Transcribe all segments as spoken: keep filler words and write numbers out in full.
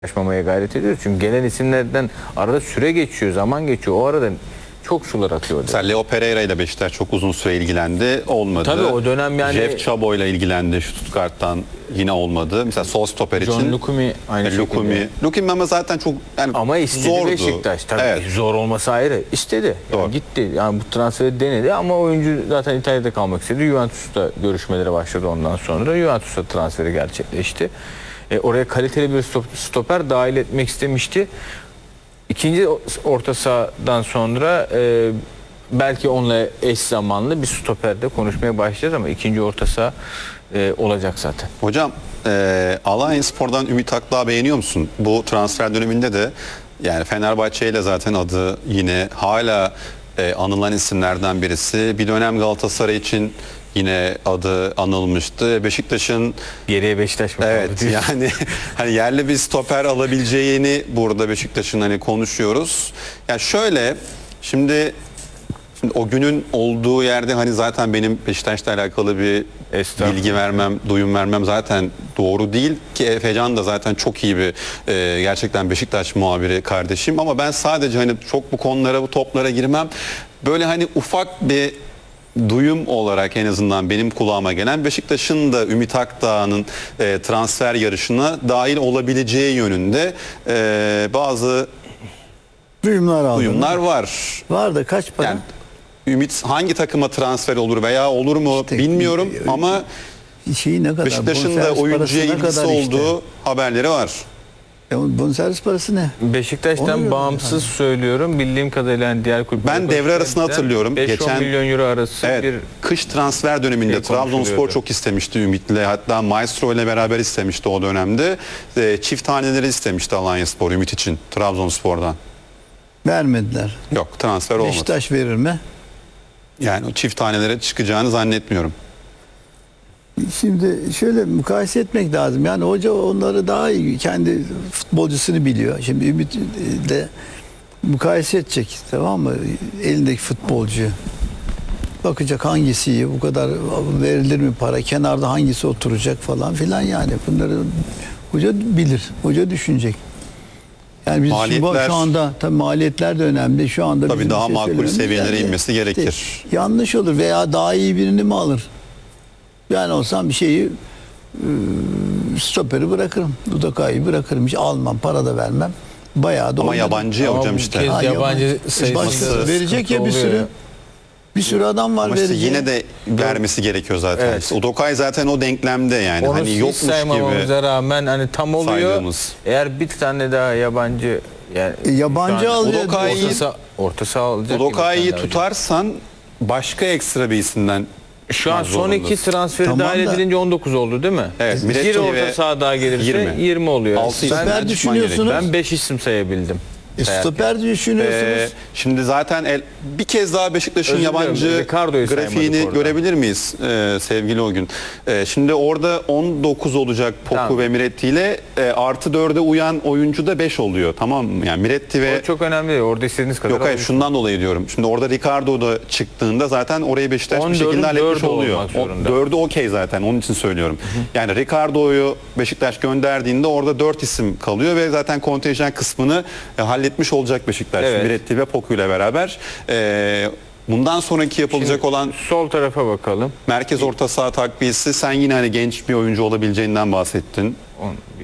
Yaşmamaya gayret ediyoruz. Çünkü gelen isimlerden arada süre geçiyor, zaman geçiyor. O arada çok sular akıyor. Mesela Leo Pereira ile Beşiktaş çok uzun süre ilgilendi. Olmadı. Tabii o dönem yani... Jeff Chabo ile ilgilendi Stuttgart'tan, yine olmadı. Mesela sol stoper için. John Lukumi aynı e, Lukumi. şekilde. Lukumi ama zaten çok yani ama istedi zordu. Beşiktaş. Tabii evet. zor olması ayrı. İstedi. Yani gitti. Yani bu transferi denedi ama oyuncu zaten İtalya'da kalmak istedi. Juventus'ta görüşmeleri başladı ondan sonra. Juventus'ta transferi gerçekleşti. E, oraya kaliteli bir stoper dahil etmek istemişti. İkinci orta sahadan sonra e, belki onunla eş zamanlı bir stoperde konuşmaya başlayacağız ama ikinci orta saha e, olacak zaten. Hocam e, Alanyaspor'dan Ümit Akdağ'ı beğeniyor musun? Bu transfer döneminde de yani Fenerbahçe ile zaten adı yine hala e, anılan isimlerden birisi. Bir dönem Galatasaray için yine adı anılmıştı. Beşiktaş'ın geriye Beşiktaş mı? Evet yani hani yerli bir stoper alabileceğini burada Beşiktaş'ın hani konuşuyoruz. Yani şöyle şimdi Şimdi o günün olduğu yerde hani zaten benim Beşiktaş'la alakalı bir bilgi vermem, duyum vermem zaten doğru değil ki. Efecan da zaten çok iyi bir e, gerçekten Beşiktaş muhabiri kardeşim ama ben sadece hani çok bu konulara, bu toplara girmem. Böyle hani ufak bir duyum olarak en azından benim kulağıma gelen Beşiktaş'ın da Ümit Akdağ'ın e, transfer yarışına dahil olabileceği yönünde e, bazı duyumlar, aldım. duyumlar var. Var da kaç para? Yani, Ümit hangi takıma transfer olur veya olur mu işte, bilmiyorum ama şeyi ne kadar, Beşiktaş'ın da oyuncuya ilgisi olduğu işte haberleri var. E, bonservis parası ne? Beşiktaş'tan bağımsız yani söylüyorum. Bildiğim kadarıyla yani diğer kulüpler. Ben devre arasını hatırlıyorum. beş on milyon euro arası evet, bir kış transfer döneminde şey Trabzonspor çok istemişti Ümit'le. Hatta Maestro ile beraber istemişti o dönemde. E, çift taneleri istemişti Alanyaspor Ümit için Trabzonspor'dan. Vermediler. Yok, transfer olmadı. Beşiktaş verir mi? Yani o çift tanelere çıkacağını zannetmiyorum. Şimdi şöyle mukayese etmek lazım. Yani hoca onları daha iyi, kendi futbolcusunu biliyor. Şimdi Ümit de mukayese edecek, tamam mı? Elindeki futbolcu. Bakacak hangisi iyi, bu kadar verilir mi para, kenarda hangisi oturacak falan filan yani. Bunları hoca bilir, hoca düşünecek. Yani biz maliyetler, şu anda tabii maliyetler de önemli. Şu anda tabii daha şey makul seviyelere yani, inmesi gerekir. Işte, yanlış olur veya daha iyi birini mi alır? Ben olsam bir şeyi e, stoperi bırakırım. Dudakayı bırakırım. Hiç almam, para da vermem. Bayağı da ama yabancı ya hocam işte. Ha, yabancı sayısı verecek ya bir sürü. Ya. Bir sürü adam var işte yine de vermesi gerekiyor zaten. Evet. İşte Udokay zaten o denklemde yani. Onu hani yokmuş saymamamıza rağmen hani tam oluyor. Saydığımız. Eğer bir tane daha yabancı yani e, yabancı alacak. Udokay'ı orta, saha, orta saha alacak. Udokay'ı tutarsan başka ekstra bir isimden şu an son iki transferi tamam dahil edilince on dokuz oldu değil mi? Evet. Bir orta saha daha gelirse yirmi, yirmi oluyor. Ben düşünüyorsunuz. Ben beş isim sayabildim. E, stoper düşünüyorsunuz. Ee, şimdi zaten el, bir kez daha Beşiktaş'ın yabancı grafiğini görebilir miyiz e, sevgili o gün? E, şimdi orada on dokuz olacak Poku tamam. ve Miretti ile e, artı dörde uyan oyuncu da beş oluyor. Tamam mı? Yani Miretti ve... O çok önemli. Orada istediğiniz kadar... Yok hayır şundan dolayı diyorum. Şimdi orada Ricardo da çıktığında zaten orayı Beşiktaş bir şekilde halletmiş oluyor. dördü okey zaten onun için söylüyorum. Hı hı. Yani Ricardo'yu Beşiktaş gönderdiğinde orada dört isim kalıyor ve zaten kontenjan kısmını e, halletmiş olacak Beşiktaş. Evet. Miretti ve Poku ile beraber. Ee, bundan sonraki yapılacak şimdi olan sol tarafa bakalım. Merkez orta saha takviyesi, sen yine hani genç bir oyuncu olabileceğinden bahsettin. on bir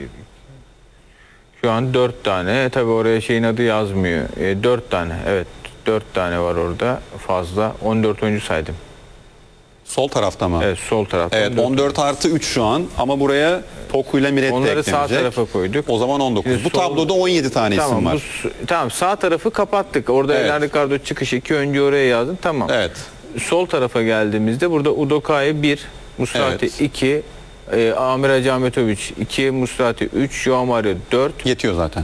Şu an dört tane. Tabii oraya şeyin adı yazmıyor. E, dört tane. Evet. dört tane var orada fazla. on dört oyuncu saydım. Sol tarafta mı? Evet, sol tarafta. Evet, on dört artı üç şu an ama buraya Poku ile Miretti eklenecek. Onları sağ tarafa koyduk. O zaman on dokuz. Şimdi bu sol... tabloda on yedi tane tamam, isim var. Bu, tamam, sağ tarafı kapattık. Orada evet. Elen Ricardo çıkış iki önce oraya yazdım. Tamam. Evet. Sol tarafa geldiğimizde burada Udokay bir, Musrati evet. iki, e, Amir Hacametovic iki, Musrati üç, Joao Mario dört. Yetiyor zaten.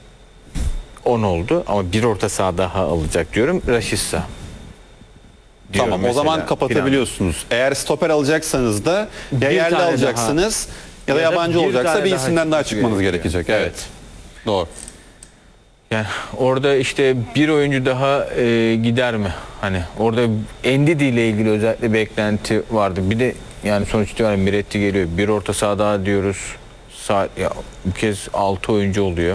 on oldu ama bir orta saha daha alacak diyorum. Raşitsa. Tamam mesela, o zaman kapatabiliyorsunuz. Plan. Eğer stoper alacaksanız da ya yerli alacaksınız daha, ya da ya yabancı da bir olacaksa bir isimden daha çıkmanız gerekecek. Evet. evet. Doğru. Yani orada işte bir oyuncu daha e, gider mi? Hani orada Ndidi ile ilgili özellikle beklenti vardı. Bir de yani sonuç itibariyle Miretti geliyor. Bir orta saha daha diyoruz. saat ya bu kez altı oyuncu oluyor.